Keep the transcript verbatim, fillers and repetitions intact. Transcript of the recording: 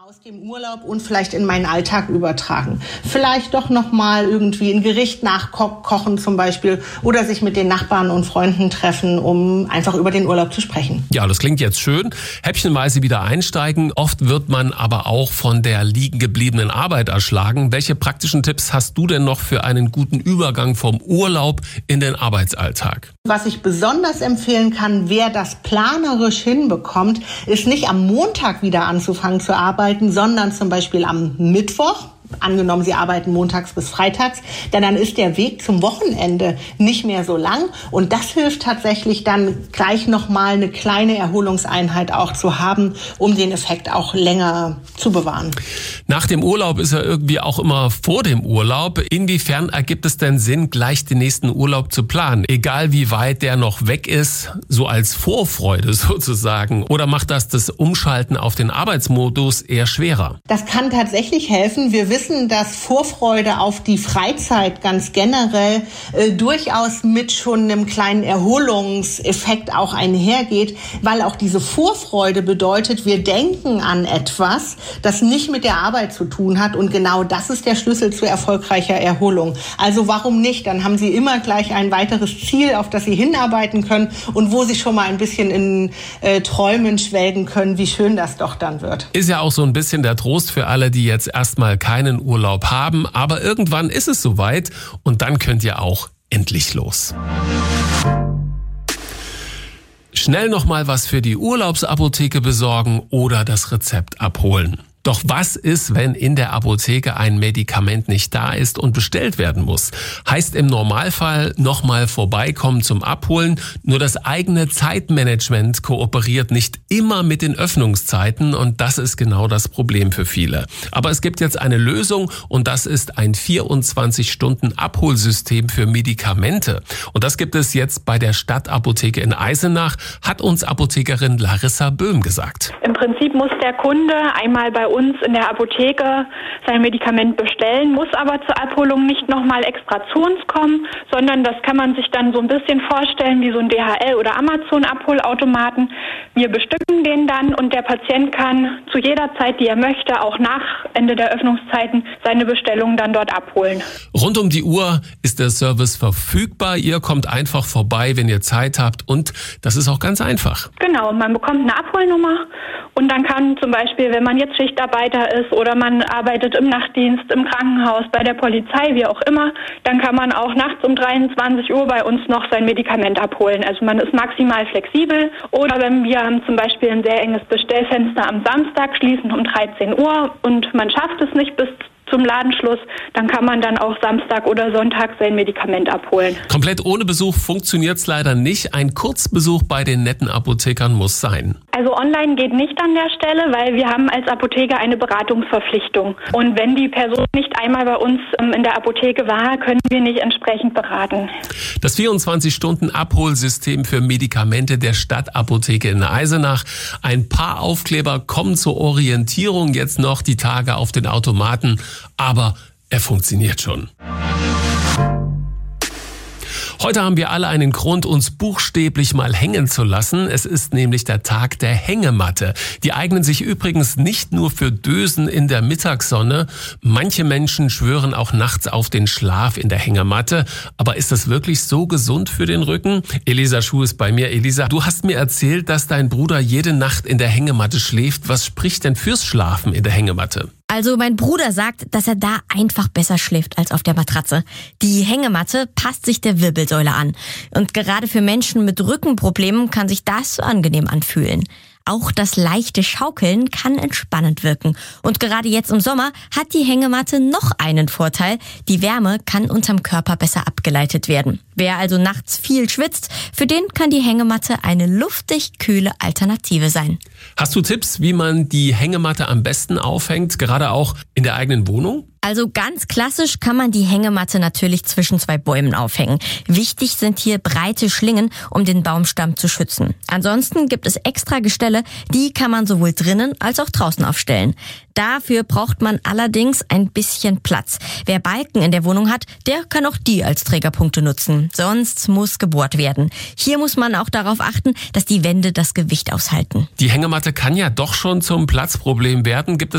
aus dem Urlaub und vielleicht in meinen Alltag übertragen. Vielleicht doch noch mal irgendwie ein Gericht nachkochen zum Beispiel oder sich mit den Nachbarn und Freunden treffen, um einfach über den Urlaub zu sprechen. Ja, das klingt jetzt schön. Häppchenweise wieder einsteigen. Oft wird man aber auch von der liegen gebliebenen Arbeit erschlagen. Welche praktischen Tipps hast du denn noch für einen guten Übergang vom Urlaub in den Arbeitsalltag? Was ich besonders empfehlen kann, wer das planerisch hinbekommt, ist nicht am Montag wieder anzufangen zu arbeiten, sondern zum Beispiel am Mittwoch. Angenommen, Sie arbeiten montags bis freitags, denn dann ist der Weg zum Wochenende nicht mehr so lang. Und das hilft tatsächlich dann gleich nochmal eine kleine Erholungseinheit auch zu haben, um den Effekt auch länger zu bewahren. Nach dem Urlaub ist ja irgendwie auch immer vor dem Urlaub. Inwiefern ergibt es denn Sinn, gleich den nächsten Urlaub zu planen? Egal wie weit der noch weg ist, so als Vorfreude sozusagen. Oder macht das das Umschalten auf den Arbeitsmodus eher schwerer? Das kann tatsächlich helfen. Wir wissen, dass Vorfreude auf die Freizeit ganz generell äh, durchaus mit schon einem kleinen Erholungseffekt auch einhergeht, weil auch diese Vorfreude bedeutet, wir denken an etwas, das nicht mit der Arbeit zu tun hat, und genau das ist der Schlüssel zu erfolgreicher Erholung. Also warum nicht? Dann haben Sie immer gleich ein weiteres Ziel, auf das Sie hinarbeiten können und wo Sie schon mal ein bisschen in äh, Träumen schwelgen können, wie schön das doch dann wird. Ist ja auch so ein bisschen der Trost für alle, die jetzt erstmal keinen Urlaub haben, aber irgendwann ist es soweit und dann könnt ihr auch endlich los. Schnell noch mal was für die Urlaubsapotheke besorgen oder das Rezept abholen. Doch was ist, wenn in der Apotheke ein Medikament nicht da ist und bestellt werden muss? Heißt im Normalfall nochmal vorbeikommen zum Abholen. Nur das eigene Zeitmanagement kooperiert nicht immer mit den Öffnungszeiten und das ist genau das Problem für viele. Aber es gibt jetzt eine Lösung und das ist ein vierundzwanzig Stunden Abholsystem für Medikamente. Und das gibt es jetzt bei der Stadtapotheke in Eisenach, hat uns Apothekerin Larissa Böhm gesagt. Im Prinzip muss der Kunde einmal bei uns in der Apotheke sein Medikament bestellen, muss aber zur Abholung nicht nochmal extra zu uns kommen, sondern das kann man sich dann so ein bisschen vorstellen wie so ein D H L- oder Amazon-Abholautomaten. Wir bestücken den dann und der Patient kann zu jeder Zeit, die er möchte, auch nach Ende der Öffnungszeiten, seine Bestellung dann dort abholen. Rund um die Uhr ist der Service verfügbar. Ihr kommt einfach vorbei, wenn ihr Zeit habt, und das ist auch ganz einfach. Genau, man bekommt eine Abholnummer und dann kann zum Beispiel, wenn man jetzt Schichtarbeiter ist oder man arbeitet im Nachtdienst, im Krankenhaus, bei der Polizei, wie auch immer, dann kann man auch nachts um dreiundzwanzig Uhr bei uns noch sein Medikament abholen. Also man ist maximal flexibel. Oder wenn wir haben zum Beispiel ein sehr enges Bestellfenster am Samstag, schließen um dreizehn Uhr und man schafft es nicht bis zum Ladenschluss, dann kann man dann auch Samstag oder Sonntag sein Medikament abholen. Komplett ohne Besuch funktioniert's leider nicht. Ein Kurzbesuch bei den netten Apothekern muss sein. Also online geht nicht an der Stelle, weil wir haben als Apotheker eine Beratungsverpflichtung. Und wenn die Person nicht einmal bei uns in der Apotheke war, können wir nicht entsprechend beraten. Das vierundzwanzig Stunden Abholsystem für Medikamente der Stadtapotheke in Eisenach. Ein paar Aufkleber kommen zur Orientierung jetzt noch die Tage auf den Automaten. Aber er funktioniert schon. Heute haben wir alle einen Grund, uns buchstäblich mal hängen zu lassen. Es ist nämlich der Tag der Hängematte. Die eignen sich übrigens nicht nur für Dösen in der Mittagssonne. Manche Menschen schwören auch nachts auf den Schlaf in der Hängematte. Aber ist das wirklich so gesund für den Rücken? Elisa Schuh ist bei mir. Elisa, du hast mir erzählt, dass dein Bruder jede Nacht in der Hängematte schläft. Was spricht denn fürs Schlafen in der Hängematte? Also mein Bruder sagt, dass er da einfach besser schläft als auf der Matratze. Die Hängematte passt sich der Wirbelsäule an. Und gerade für Menschen mit Rückenproblemen kann sich das so angenehm anfühlen. Auch das leichte Schaukeln kann entspannend wirken. Und gerade jetzt im Sommer hat die Hängematte noch einen Vorteil. Die Wärme kann unterm Körper besser abgeleitet werden. Wer also nachts viel schwitzt, für den kann die Hängematte eine luftig kühle Alternative sein. Hast du Tipps, wie man die Hängematte am besten aufhängt, gerade auch in der eigenen Wohnung? Also ganz klassisch kann man die Hängematte natürlich zwischen zwei Bäumen aufhängen. Wichtig sind hier breite Schlingen, um den Baumstamm zu schützen. Ansonsten gibt es extra Gestelle, die kann man sowohl drinnen als auch draußen aufstellen. Dafür braucht man allerdings ein bisschen Platz. Wer Balken in der Wohnung hat, der kann auch die als Trägerpunkte nutzen. Sonst muss gebohrt werden. Hier muss man auch darauf achten, dass die Wände das Gewicht aushalten. Die Hängematte kann ja doch schon zum Platzproblem werden. Gibt es